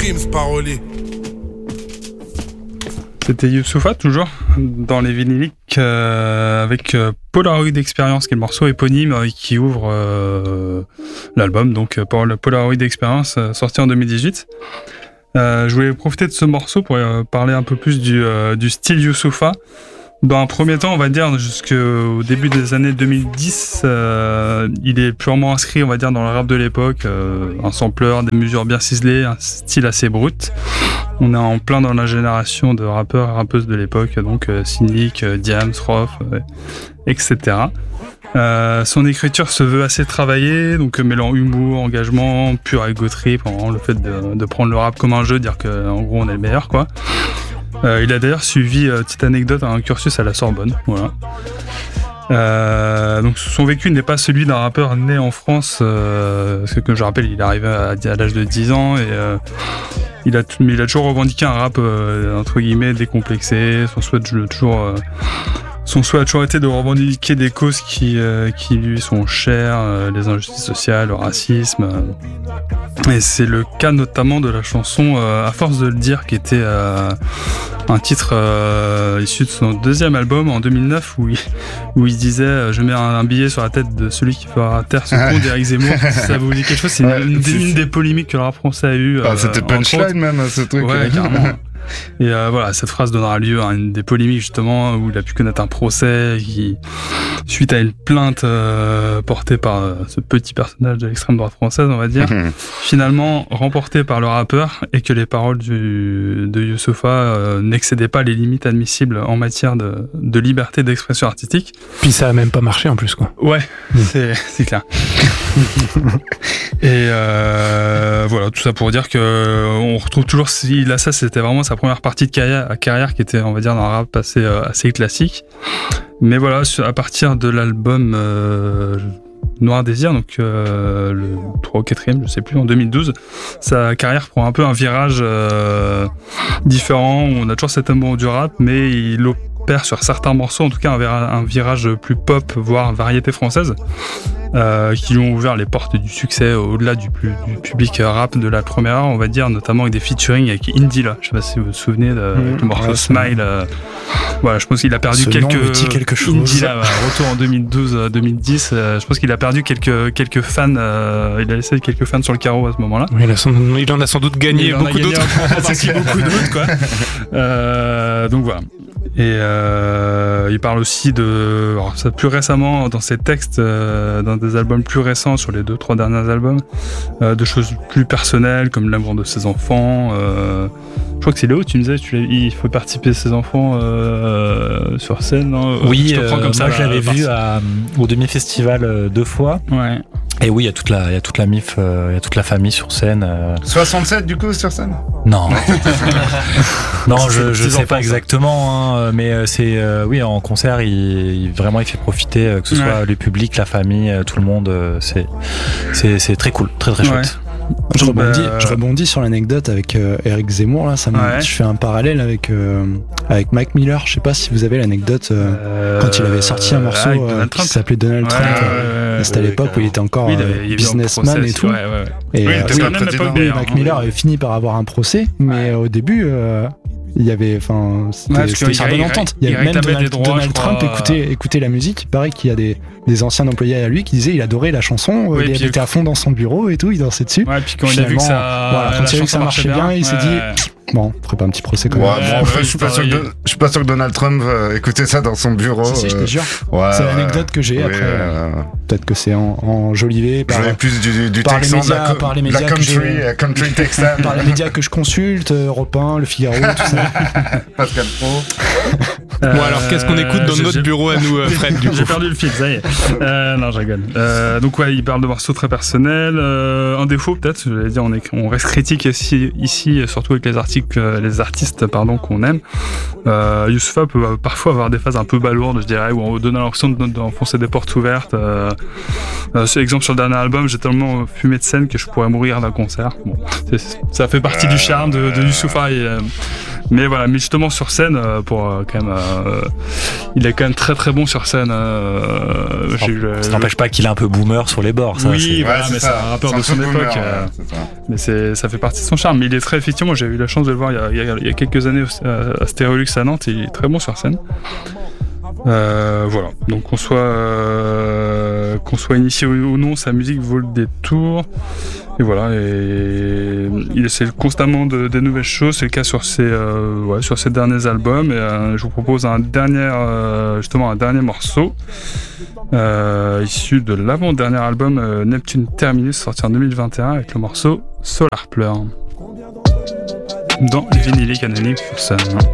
Dreams parolier. C'était Youssoupha, toujours, dans les vinyliques, avec Polaroid Experience, qui est le morceau éponyme qui ouvre l'album, donc Polaroid Experience, sorti en 2018. Je voulais profiter de ce morceau pour parler un peu plus du style Youssoupha. Dans un premier temps, on va dire, jusqu'au début des années 2010, il est purement inscrit, on va dire, dans le rap de l'époque, un sampleur, des mesures bien ciselées, un style assez brut. On est en plein dans la génération de rappeurs et rappeuses de l'époque, donc Cynic, Diams, Rof, etc. Son écriture se veut assez travaillée, donc mêlant humour, engagement, pur ego trip, le fait de prendre le rap comme un jeu, dire qu'en gros on est le meilleur, quoi. Il a d'ailleurs suivi, petite anecdote, un cursus à la Sorbonne, voilà. Donc son vécu n'est pas celui d'un rappeur né en France, parce que comme je rappelle, il est arrivé à l'âge de 10 ans et il a toujours revendiqué un rap entre guillemets décomplexé. Son souhait a toujours été de revendiquer des causes qui lui sont chères, les injustices sociales, le racisme. Et c'est le cas notamment de la chanson À force de le dire, qui était un titre issu de son deuxième album en 2009 où il disait je mets un billet sur la tête de celui qui fera taire ce con d'Éric Zemmour. Ça vous dit quelque chose? C'est une des polémiques que le rap français a eu. C'était punchline même, ce truc. Ouais, carrément. Et voilà, cette phrase donnera lieu à une des polémiques justement où il a pu connaître un procès suite à une plainte portée par ce petit personnage de l'extrême droite française, on va dire, finalement remportée par le rappeur, et que les paroles de Youssoupha n'excédaient pas les limites admissibles en matière de liberté d'expression artistique. Puis ça a même pas marché en plus, quoi. Ouais, c'est clair. Et voilà, tout ça pour dire que on retrouve toujours, là, ça c'était vraiment sa première partie de carrière qui était, on va dire, dans un rap assez classique. Mais voilà, à partir de l'album Noir Désir, donc le 3 ou 4e, je sais plus, en 2012, sa carrière prend un peu un virage différent. On a toujours cet amour du rap, mais il opère sur certains morceaux, en tout cas un virage plus pop, voire variété française, qui lui ont ouvert les portes du succès au-delà du public rap de la première heure, on va dire, notamment avec des featuring avec Indy, là. Je sais pas si vous vous souvenez du morceau Smile. Voilà, je pense qu'il a perdu quelque chose. Indy, là, retour en 2012-2010. Je pense qu'il a perdu quelques fans. Il a laissé quelques fans sur le carreau à ce moment-là. Oui, il en a sans doute gagné beaucoup d'autres. Beaucoup d'autres, quoi. Donc voilà. Et il parle aussi ça plus récemment dans ses textes, dans des albums plus récents, sur les 2-3 derniers albums, de choses plus personnelles comme l'amour de ses enfants. Je crois que c'est Léo, tu me disais, il faut participer à ses enfants sur scène, non? Oui, comme ça, moi je l'avais vu au demi-festival 2 fois. Ouais. Et oui, il y a toute la MIF, il y a toute la famille sur scène. 67 du coup sur scène? Non. Non, je sais pas exactement, hein, mais c'est oui, en concert, il fait profiter que ce soit le public, la famille, tout le monde. C'est très cool, très très chouette. Je rebondis sur l'anecdote avec Éric Zemmour là, je fais un parallèle avec Mac Miller. Je sais pas si vous avez l'anecdote quand il avait sorti un morceau qui s'appelait Donald Trump. C'était à l'époque où il était encore businessman et tout. Et Mac Miller avait fini par avoir un procès, mais au début il y avait, c'était sur bonne entente. Il y avait même Donald Trump écoutait la musique. Pareil qu'il y a des anciens employés à lui qui disaient il adorait la chanson, il était à fond dans son bureau et tout, il dansait dessus. Ouais, puis quand il a vu que ça marchait bien, il s'est dit bon, on ferait pas un petit procès quand même. Je suis pas sûr que Donald Trump écoutait ça dans son bureau. Si, je te jure. C'est l'anecdote que j'ai. Après, peut-être que c'est enjolivé par plus du texan, par les médias country texan, par les médias que je consulte, Europe 1, Le Figaro, tout ça. Pascal Pro. Bon, alors qu'est-ce qu'on écoute dans notre bureau à nous, Fred, du coup? J'ai perdu le fil, ça y est. Non, je rigole. Donc ouais, il parle de morceaux très personnels. Un défaut peut-être, je vais dire, on reste critique ici, surtout avec les artistes qu'on aime. Youssoupha peut parfois avoir des phases un peu balourdes, je dirais, où on donne l'impression d'enfoncer des portes ouvertes. C'est exemple sur le dernier album, j'ai tellement fumé de scène que je pourrais mourir d'un concert. Bon, ça fait partie du charme de Youssoupha. Mais voilà, mais justement sur scène, il est quand même très très bon sur scène. Ça n'empêche pas qu'il est un peu boomer sur les bords. Ça, oui, voilà, mais c'est un rappeur de son époque. Mais ça fait partie de son charme. Mais il est très, effectivement, j'ai eu la chance de le voir il y a quelques années à Stérolux à Nantes. Il est très bon sur scène. Voilà, donc qu'on soit initié ou non, sa musique vaut le détour. Et voilà, et il essaie constamment des nouvelles choses. C'est le cas sur ses derniers albums. Et je vous propose un dernier morceau issu de l'avant-dernier album Neptune Terminus, sorti en 2021 avec le morceau Solar Pleur dans les vinyliques anonymes sur scène.